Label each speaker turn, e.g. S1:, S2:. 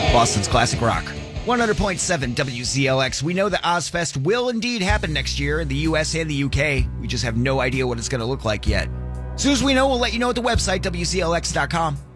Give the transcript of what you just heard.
S1: Boston's classic rock. 100.7 WZLX. We know that Ozfest will indeed happen next year in the US and the UK. We just have no idea what it's going to look like yet. As soon as we know, we'll let you know at the website, WZLX.com.